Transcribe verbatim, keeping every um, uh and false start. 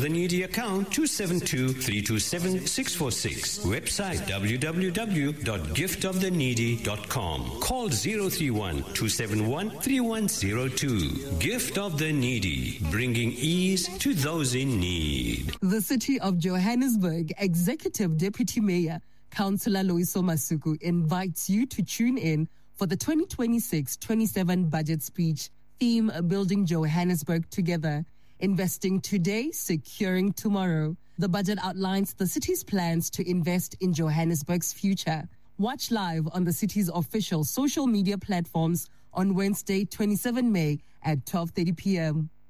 of the Needy account two seven two, three two seven, six four six. Website w w w dot gift of the needy dot com. Call zero three one, two seven one, three one zero two. Gift of the Needy, bringing ease to those in need. The City of Johannesburg Executive Deputy Mayor Councillor Loyiso Masuku invites you to tune in for the twenty twenty-six twenty-seven budget speech, theme Building Johannesburg Together, Investing Today, Securing Tomorrow. The budget outlines the city's plans to invest in Johannesburg's future. Watch live on the city's official social media platforms on Wednesday, twenty-seventh of May at twelve thirty p.m.